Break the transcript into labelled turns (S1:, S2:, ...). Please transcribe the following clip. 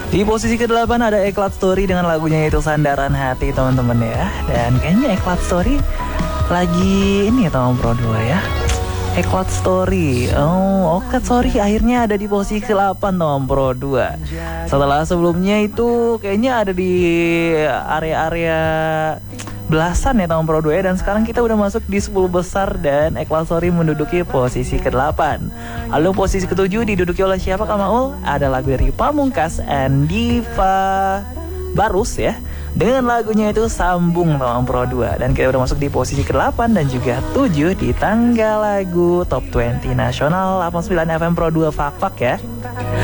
S1: Di posisi ke-8 ada Eklat Story dengan lagunya itu Sandaran Hati, teman-teman ya. Dan kayaknya Eklat Story lagi ini ya teman Pro 2 ya. Eklat Story. Eklat Story akhirnya ada di posisi ke-8 teman Pro 2. Setelah sebelumnya itu kayaknya ada di area-area belasan ya teman Pro 2 ya. Dan sekarang kita udah masuk di 10 besar dan Eklat Story menduduki posisi ke-8. Lalu posisi ke-7 diduduki oleh siapa Kak Maul? Ada lagu dari Pamungkas and Diva Barus ya, dengan lagunya itu Sambung teman Pro 2. Dan kita udah masuk di posisi ke-8 dan juga 7 di tangga lagu Top 20 Nasional 89 FM Pro 2 Fak Fak ya.